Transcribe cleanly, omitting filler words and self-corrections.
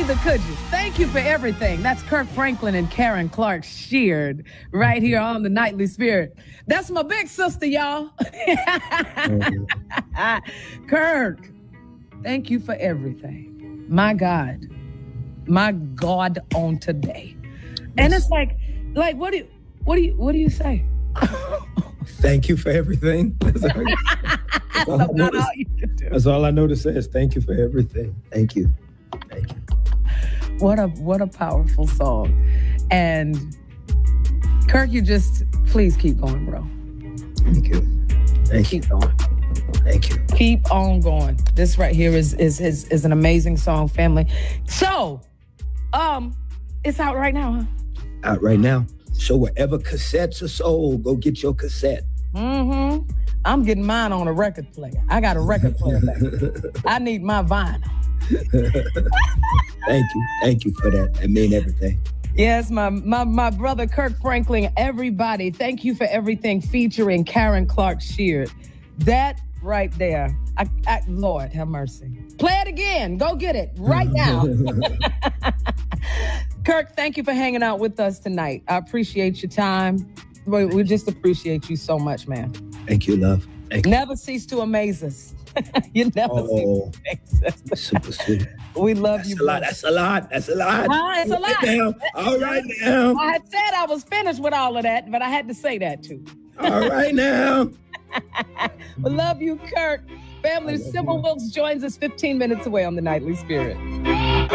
neither could you. Thank you for everything. That's Kirk Franklin and Karen Clark Sheard right here on the Nightly Spirit. That's my big sister, y'all. Kirk, thank you for everything. My God on today. And it's like, what do you say? Thank you for everything. That's all I know to say is thank you for everything. Thank you. Thank you. What a powerful song. And Kirk, please keep going, bro. Thank you. Keep going. Thank you. Keep on going. This right here is an amazing song, family. So, it's out right now, huh? Out right now. So wherever cassettes are sold, go get your cassette. Mm-hmm. I'm getting mine on a record player. I got a record player back. I need my vinyl. Thank you for that. I mean everything. Yes, my brother Kirk Franklin, everybody, thank you for everything featuring Karen Clark Sheard. That right there. Lord have mercy. Play it again. Go get it right now. Kirk, thank you for hanging out with us tonight. I appreciate your time. We just appreciate you so much, man. Thank you, love. Thank you. Never cease to amaze us. You never cease to amaze us. Super sweet. We love you. That's a lot. It's a lot. All right now. I had said I was finished with all of that, but I had to say that too. All right now. We love you, Kirk. Family, Sybil Wilkes joins us 15 minutes away on the Nightly Spirit.